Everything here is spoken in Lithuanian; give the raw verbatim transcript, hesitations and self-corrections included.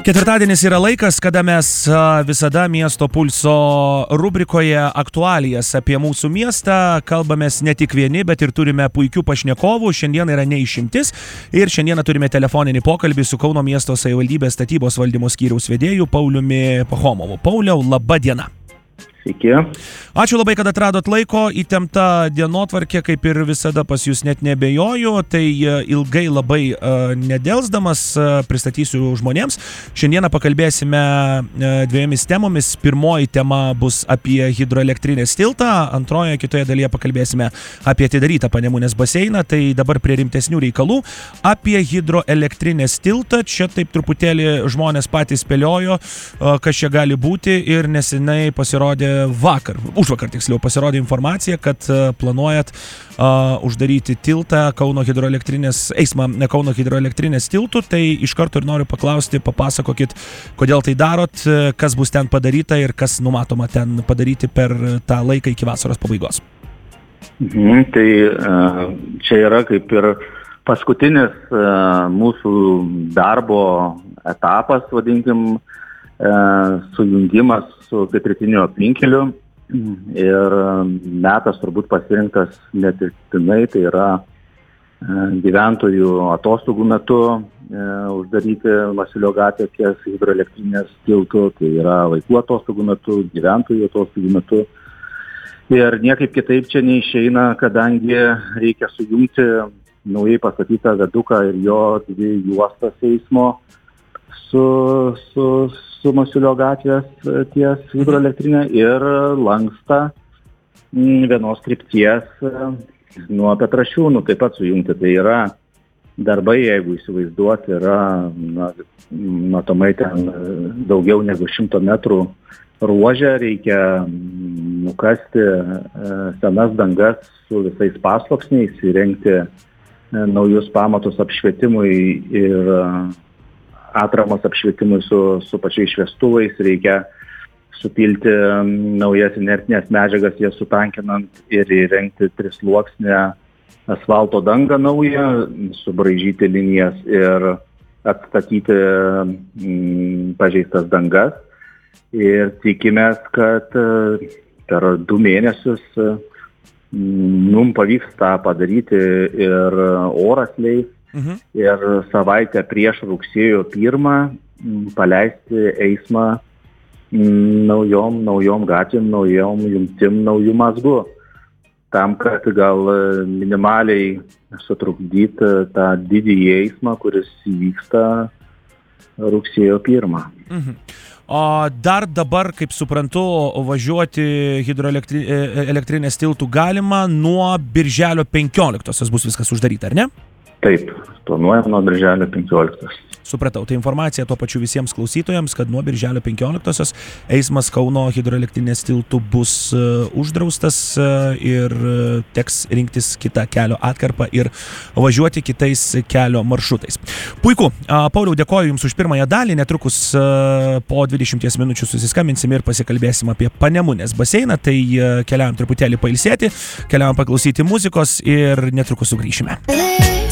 Ketvirtadienis yra laikas, kada mes visada Miesto pulso rubrikoje aktualijas apie mūsų miestą kalbamės ne tik vieni, bet ir turime puikių pašnekovų. Šiandien yra neišimtis ir šiandieną turime telefoninį pokalbį su Kauno miesto savivaldybės statybos valdymo skyriaus vedėju Pauliumi Pachomovu. Pauliau, laba diena. Sveiki. Ačiū labai, kad atradot laiko, įtempta dienotvarkė, kaip ir visada pas jūs net nebejoju, tai ilgai labai uh, nedelsdamas uh, pristatysiu žmonėms. Šiandieną pakalbėsime uh, dviejomis temomis. Pirmoji tema bus apie hidroelektrinės tiltą, antroje kitoje dalyje pakalbėsime apie atidarytą Panemunės baseiną, tai dabar prie rimtesnių reikalų. Apie hidroelektrinės tiltą, čia taip truputėlį žmonės patys spėliojo, uh, kas čia gali būti ir nesenai pasirodė vakar, užvakar tiksliau pasirodė informacija, kad uh, planuojat uh, uždaryti tiltą Kauno hidroelektrinės, eismą Kauno hidroelektrinės tiltų, tai iš karto ir noriu paklausti, papasakokit, kodėl tai darot, kas bus ten padaryta ir kas numatoma ten padaryti per tą laiką iki vasaros pabaigos. Mhm, tai uh, čia yra kaip ir paskutinis uh, mūsų darbo etapas, vadinkim, uh, sujungimas su pietrytiniu aplinkeliu ir metas turbūt pasirinktas neatsitiktinai, tai yra gyventojų atostogų metu uždaryti Masilio gatvę ties hidroelektrinės tiltu, tai yra vaikų atostogų metu, gyventojų atostogų metu. Ir niekaip kitaip čia neišeina, kadangi reikia sujungti naujai pastatytą viaduką ir jo dvi juostas eismo su, su, su Masilio gatvės ties hidroelektrinė ir lankstą vienos krypties nuo Petrašiūnų taip pat sujungti. Tai yra darbai, jeigu įsivaizduoti, yra na, matomai ten daugiau negu šimto metrų ruožę, reikia nukasti senas dangas su visais pasluoksniais, įrengti naujus pamatus apšvietimui ir atramos apšvietimui su, su pačiais šviestuvais, reikia supilti naujas inertinės medžiagas, jas sutankinant ir įrengti trisluoksnę asfalto dangą naują, subraižyti linijas ir atstatyti mm, pažeistas dangas. Ir tikimės, kad per du mėnesius mm, mums pavyks tą padaryti ir oras leis. Mhm. Ir savaitę prieš rugsėjo pirmą paleisti eismą naujom, naujom gatvėm, naujom jungtim, naujų mazgų. Tam, kad gal minimaliai sutrukdyti tą didįjį eismą, kuris įvyksta rugsėjo pirmą. Mhm. O dar dabar, kaip suprantu, važiuoti hidroelektrinės tiltų galima nuo birželio penkioliktosios bus viskas uždaryta, ar ne? Taip, planuojam nuo birželio penkioliktos. Supratau, tai informacija tuo pačiu visiems klausytojams, kad nuo birželio penkioliktosios eismas Kauno hidroelektrinės tiltų bus uh, uždraustas uh, ir uh, teks rinktis kitą kelio atkarpą ir važiuoti kitais kelio maršrutais. Puiku, uh, Pauliau, dėkoju Jums už pirmąją dalį, netrukus uh, po dvidešimties minučių susiskambinsim ir pasikalbėsim apie Panemunės baseiną, tai uh, keliaujam truputėlį pailsėti, keliaujam paklausyti muzikos ir netrukus sugrįšime.